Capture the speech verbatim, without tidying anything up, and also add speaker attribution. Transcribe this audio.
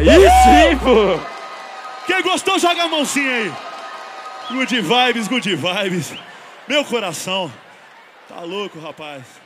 Speaker 1: Aí sim, pô!
Speaker 2: Quem gostou, joga a mãozinha aí. Good vibes, good vibes. Meu coração. Tá louco, rapaz.